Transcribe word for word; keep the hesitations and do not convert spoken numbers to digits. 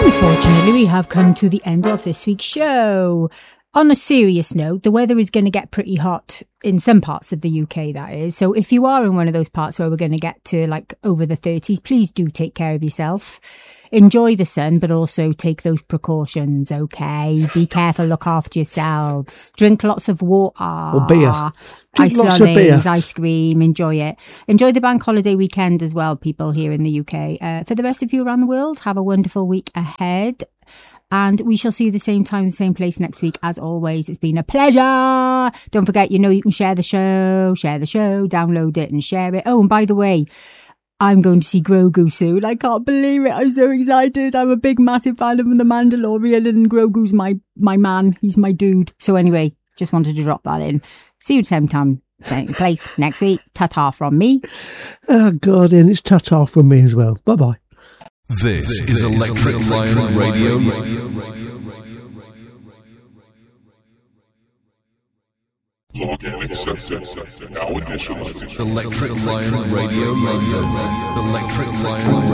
Unfortunately, we have come to the end of this week's show. On a serious note, the weather is going to get pretty hot in some parts of the U K, that is. So if you are in one of those parts where we're going to get to like over the thirties, please do take care of yourself. Enjoy the sun, but also take those precautions, okay? Be careful, look after yourselves. Drink lots of water. Or beer. Drink Ice lots of beer. Ice cream, enjoy it. Enjoy the bank holiday weekend as well, people here in the U K. Uh, for the rest of you around the world, have a wonderful week ahead. And we shall see you the same time, the same place next week. As always, it's been a pleasure. Don't forget, you know, you can share the show, share the show, download it and share it. Oh, and by the way, I'm going to see Grogu soon. I can't believe it. I'm so excited. I'm a big, massive fan of The Mandalorian, and Grogu's my, my man. He's my dude. So anyway, just wanted to drop that in. See you same time, same place next week. Ta-ta from me. Oh, God, and it's ta-ta from me as well. Bye-bye. This, this is Electric, Electric Lion, Lion Radio. Radio. Login accepted. Now initializing. Electric Lion Radio. Radio. Electric Lion.